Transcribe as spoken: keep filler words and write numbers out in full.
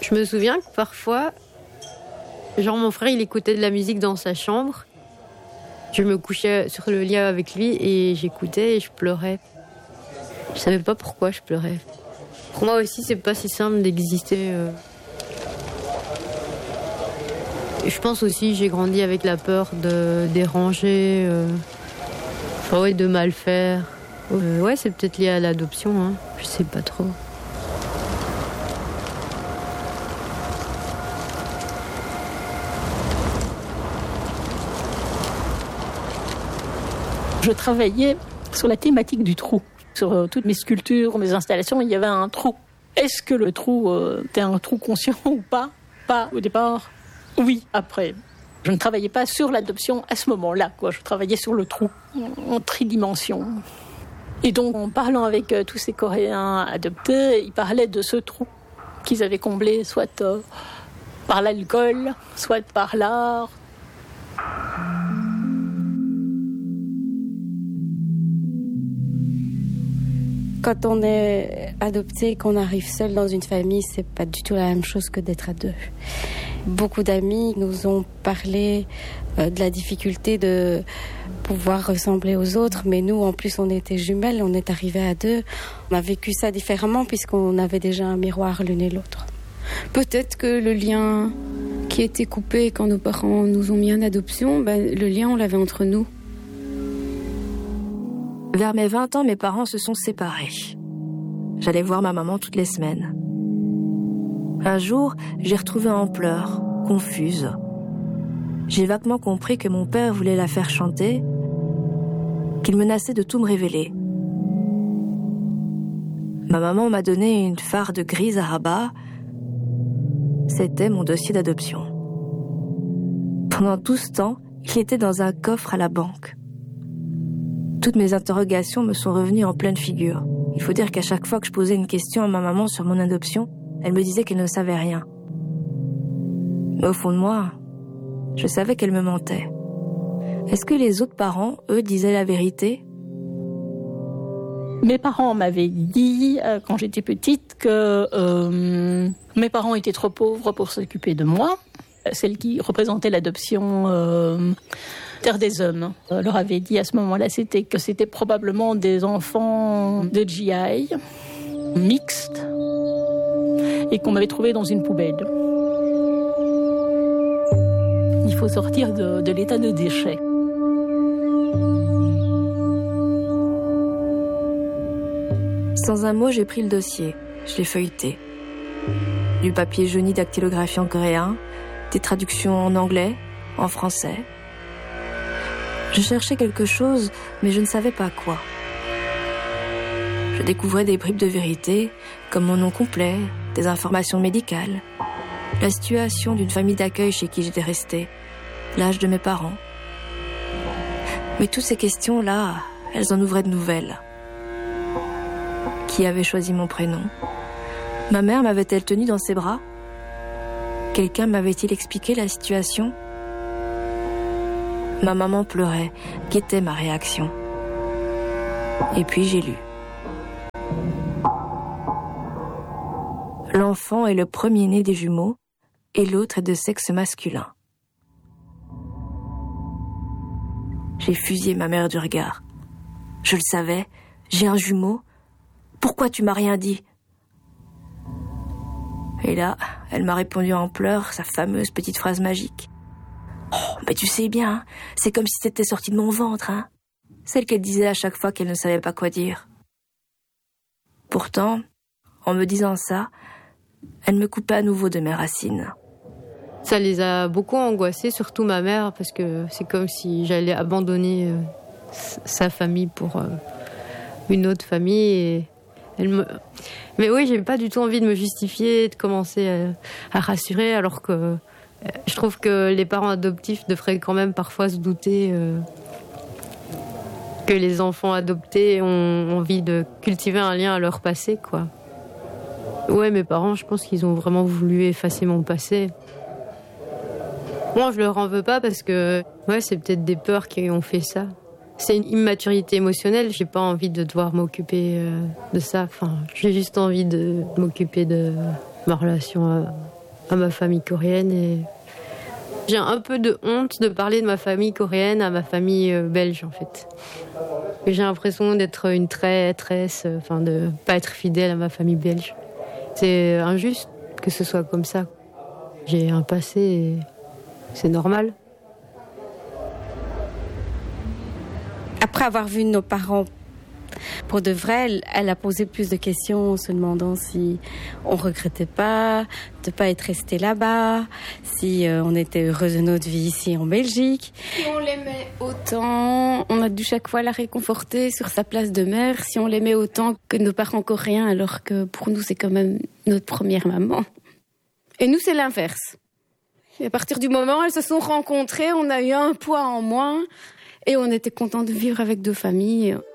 Je me souviens que parfois, genre mon frère, il écoutait de la musique dans sa chambre. Je me couchais sur le lit avec lui et j'écoutais et je pleurais. Je savais pas pourquoi je pleurais. Pour moi aussi, c'est pas si simple d'exister. Euh... Je pense aussi que j'ai grandi avec la peur de déranger, euh... enfin, ouais, de mal faire. Euh, ouais, c'est peut-être lié à l'adoption, hein. Je sais pas trop. Je travaillais sur la thématique du trou. Sur euh, toutes mes sculptures, mes installations, il y avait un trou. Est-ce que le trou euh, était un trou conscient ou pas? Pas au départ. Oui, après. Je ne travaillais pas sur l'adoption à ce moment-là, quoi. Je travaillais sur le trou, en tridimension. Et donc, en parlant avec euh, tous ces Coréens adoptés, ils parlaient de ce trou qu'ils avaient comblé, soit euh, par l'alcool, soit par l'art. Quand on est adopté, qu'on arrive seul dans une famille, c'est pas du tout la même chose que d'être à deux. Beaucoup d'amis nous ont parlé euh, de la difficulté de pouvoir ressembler aux autres, mais nous, en plus, on était jumelles, on est arrivés à deux. On a vécu ça différemment puisqu'on avait déjà un miroir l'une et l'autre. Peut-être que le lien qui était coupé quand nos parents nous ont mis en adoption, ben, le lien, on l'avait entre nous. Vers mes vingt ans, mes parents se sont séparés. J'allais voir ma maman toutes les semaines. Un jour, j'ai retrouvé en pleurs, confuse. J'ai vaguement compris que mon père voulait la faire chanter, qu'il menaçait de tout me révéler. Ma maman m'a donné une farde grise à rabat. C'était mon dossier d'adoption. Pendant tout ce temps, il était dans un coffre à la banque. Toutes mes interrogations me sont revenues en pleine figure. Il faut dire qu'à chaque fois que je posais une question à ma maman sur mon adoption, elle me disait qu'elle ne savait rien. Mais au fond de moi, je savais qu'elle me mentait. Est-ce que les autres parents, eux, disaient la vérité? Mes parents m'avaient dit, euh, quand j'étais petite, que euh, mes parents étaient trop pauvres pour s'occuper de moi. Celle qui représentait l'adoption euh, Terre des Hommes euh, leur avait dit à ce moment-là, c'était que c'était probablement des enfants de G I, mixtes, et qu'on m'avait trouvé dans une poubelle. Il faut sortir de, de l'état de déchet. Sans un mot, j'ai pris le dossier. Je l'ai feuilleté. Du papier jauni dactylographié en coréen, des traductions en anglais, en français. Je cherchais quelque chose, mais je ne savais pas quoi. Je découvrais des bribes de vérité, comme mon nom complet, des informations médicales, la situation d'une famille d'accueil chez qui j'étais restée, l'âge de mes parents. Mais toutes ces questions-là, elles en ouvraient de nouvelles. Qui avait choisi mon prénom? Ma mère m'avait-elle tenue dans ses bras? Quelqu'un m'avait-il expliqué la situation? Ma maman pleurait, guettait ma réaction. Et puis j'ai lu. L'enfant est le premier-né des jumeaux et l'autre est de sexe masculin. J'ai fusillé ma mère du regard. Je le savais, j'ai un jumeau. Pourquoi tu m'as rien dit? Et là, elle m'a répondu en pleurs sa fameuse petite phrase magique. Oh, mais tu sais bien, c'est comme si c'était sorti de mon ventre, hein. Celle qu'elle disait à chaque fois qu'elle ne savait pas quoi dire. Pourtant, en me disant ça, elle me coupait à nouveau de mes racines. Ça les a beaucoup angoissés, surtout ma mère, parce que c'est comme si j'allais abandonner euh, sa famille pour euh, une autre famille. Et elle me... Mais oui, j'ai pas du tout envie de me justifier, de commencer à, à rassurer, alors que euh, je trouve que les parents adoptifs devraient quand même parfois se douter euh, que les enfants adoptés ont envie de cultiver un lien à leur passé, quoi. Ouais, mes parents, je pense qu'ils ont vraiment voulu effacer mon passé. Moi, je leur en veux pas parce que ouais, c'est peut-être des peurs qui ont fait ça. C'est une immaturité émotionnelle. J'ai pas envie de devoir m'occuper euh, de ça. Enfin, j'ai juste envie de m'occuper de ma relation à ma famille coréenne. Et j'ai un peu de honte de parler de ma famille coréenne à ma famille belge, en fait. Et j'ai l'impression d'être une traîtresse, enfin de pas être fidèle à ma famille belge. C'est injuste que ce soit comme ça. J'ai un passé et c'est normal. Après avoir vu nos parents pour de vrai, elle, elle a posé plus de questions en se demandant si on regrettait pas de pas être resté là-bas, si euh, on était heureuse de notre vie ici en Belgique. Si on l'aimait autant, on a dû chaque fois la réconforter sur sa place de mère, si on l'aimait autant que nos parents coréens, alors que pour nous c'est quand même notre première maman. Et nous c'est l'inverse. Et à partir du moment où elles se sont rencontrées, on a eu un poids en moins et on était contents de vivre avec deux familles.